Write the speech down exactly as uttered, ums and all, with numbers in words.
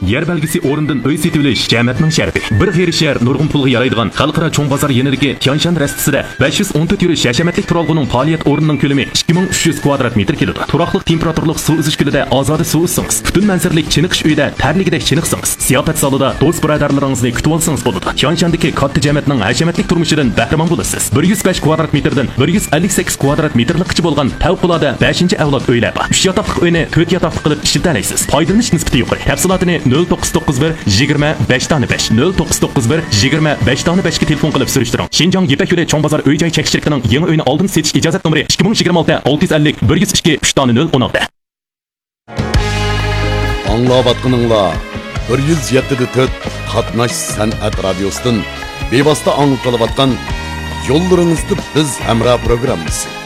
yer belgisi o'rindan uy setilish jamiyatning sharti. Bir g'ayri shahar nurg'un pulga yaraydigan xalqaro cho'ng bozor yenidagi Tianshan rastasida besh yuz o'n to'rt yurish hashamatlik turalg'uning faoliyat o'rnining ko'lami ikki ming uch yuz kvadrat metr keladi. Turaqliq temperaturli suv uzish kulida ozoda suv uzsangiz, butun manzaralik chiniqish uyida tarligidek chiniqsangiz, ziyofat zalida do'st birodarlaringizni kutib olsangiz bo'ladi. Tianshandagi katta jamiyatning hashamatlik turmushidan bahramon bo'lasiz. bir yuz besh kvadrat metrdan bir yuz ellik sakkiz kvadrat metrlikcha bo'lgan favqulodda beshinchi avlod uylar bor. uch yotoqli uyni to'rt yotoqli qilib ishlatanaysiz. Foydalanish nisbati yuqori. Tafsilotini nol to'qqiz to'qqiz bir yigirma besh besh nol to'qqiz to'qqiz bir yigirma besh besh ga telefon qilib surishtiring. Shinjong Yepak yo'li cho'ng bozor uy joy chekishchiligining yangi uyini oldin setish ijozat nomeri ikki ming yigirma olti olti yuz ellik bir yuz ikki uch nol o'n olti. Anglayotganinglar bir yuz yetti to'rt Qatnash san'at radiosidan bevosita anglatayotgan yo'llaringizda biz hamroh programmasi.